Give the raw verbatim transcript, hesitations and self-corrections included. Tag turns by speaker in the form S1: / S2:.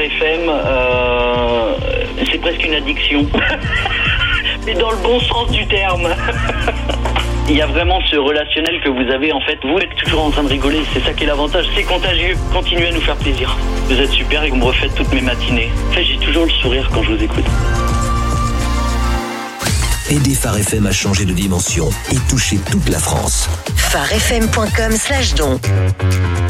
S1: F M, euh, c'est presque une addiction. Mais dans le bon sens du terme. Il y a vraiment ce relationnel que vous avez, en fait, vous êtes toujours en train de rigoler, c'est ça qui est l'avantage, c'est contagieux. Continuez à nous faire plaisir. Vous êtes super et vous me refaites toutes mes matinées. En fait, j'ai toujours le sourire quand je vous écoute.
S2: Aidez Phare F M à changer de dimension et toucher toute la France.
S3: pharefm point com slash don